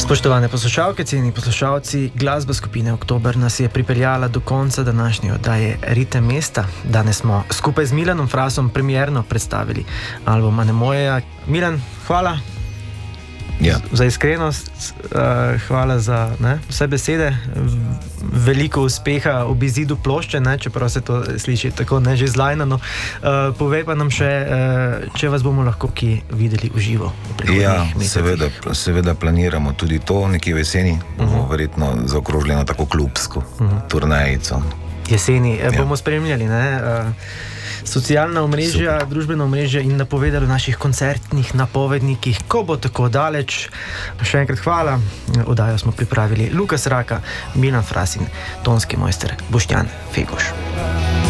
Spoštovane poslušalke, cenjeni poslušalci, glasba skupine Oktober nas je pripeljala do konca današnje oddaje Ritem mesta. Danes smo skupaj z Milanom Frasom premierno predstavili album Anemoja. Milan, hvala za iskrenost, hvala za vse besede, veliko uspeha ob izidu plošče, čeprav se to sliši tako že zlajnano. Povej pa nam še, če vas bomo lahko kje videli v živo v prihodnjih mesecih. Seveda planiramo tudi to, nekje v jeseni, bomo verjetno zaokrožili na tako klubsko turnejico. Jeseni bomo spremljali, socialna omrežja, družbena omrežja in napovedali v naših koncertnih napovednikih, ko bo tako daleč. Še enkrat hvala. Oddajo smo pripravili Lukas Raka, Milan Fras in tonski mojster Boštjan Feguš.